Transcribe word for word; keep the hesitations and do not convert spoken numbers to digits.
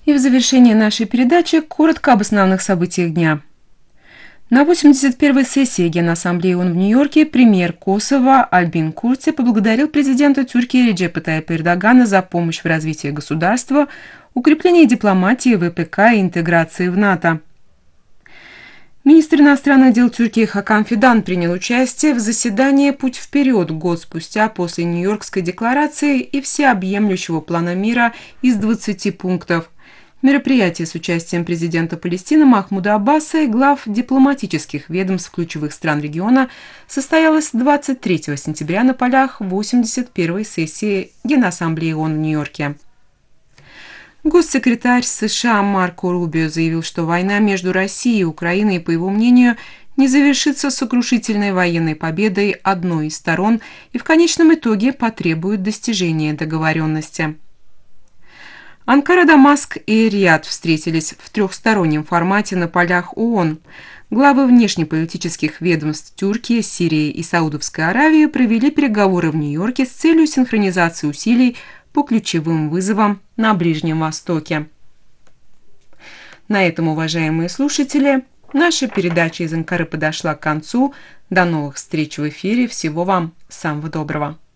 И в завершение нашей передачи коротко об основных событиях дня. На восемьдесят первой сессии Генассамблеи ООН в Нью-Йорке премьер Косово Альбин Курти поблагодарил президента Тюркии Реджепа Тайипа Эрдогана за помощь в развитии государства, укрепление дипломатии, ВПК и интеграции в НАТО. Министр иностранных дел Тюркии Хакан Фидан принял участие в заседании «Путь вперед» год спустя после Нью-Йоркской декларации и всеобъемлющего плана мира из двадцати пунктов. Мероприятие с участием президента Палестины Махмуда Аббаса и глав дипломатических ведомств ключевых стран региона состоялось двадцать третьего сентября на полях восемьдесят первой сессии Генассамблеи ООН в Нью-Йорке. Госсекретарь США Марко Рубио заявил, что война между Россией и Украиной, по его мнению, не завершится сокрушительной военной победой одной из сторон и в конечном итоге потребует достижения договоренности. Анкара, Дамаск и Риад встретились в трехстороннем формате на полях ООН. Главы внешнеполитических ведомств Тюркии, Сирии и Саудовской Аравии провели переговоры в Нью-Йорке с целью синхронизации усилий по ключевым вызовам на Ближнем Востоке. На этом, уважаемые слушатели, наша передача из Анкары подошла к концу. До новых встреч в эфире. Всего вам самого доброго.